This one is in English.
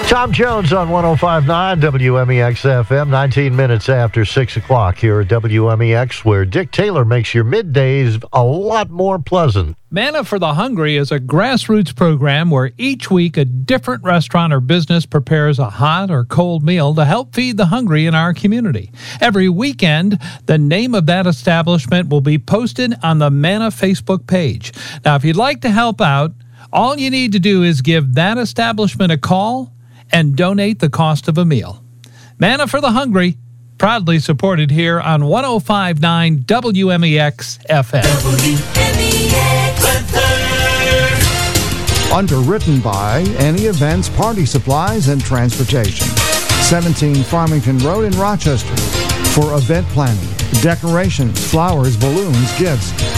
Tom Jones on 105.9 WMEX FM, 19 minutes after 6 o'clock here at WMEX, where Dick Taylor makes your middays a lot more pleasant. Manna for the Hungry is a grassroots program where each week a different restaurant or business prepares a hot or cold meal to help feed the hungry in our community. Every weekend, the name of that establishment will be posted on the Manna Facebook page. Now, if you'd like to help out, all you need to do is give that establishment a call and donate the cost of a meal. Manna for the Hungry, proudly supported here on 105.9 WMEX FM. Underwritten by Any Events, Party Supplies, and Transportation. 17 Farmington Road in Rochester. For event planning, decorations, flowers, balloons, gifts,